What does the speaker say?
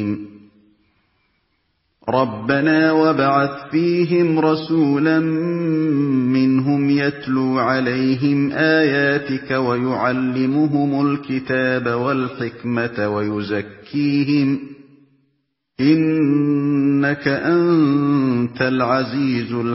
رَبَّنَا وَابْعَثْ فِيهِمْ رَسُولًا مِّنْهُمْ يَتْلُو عَلَيْهِمْ آيَاتِكَ وَيُعَلِّمُهُمُ الْكِتَابَ وَالْحِكْمَةَ وَيُزَكِّيهِمْ ۚ إِنَّكَ أَنتَ الْعَزِيزُ الْحَكِيمُ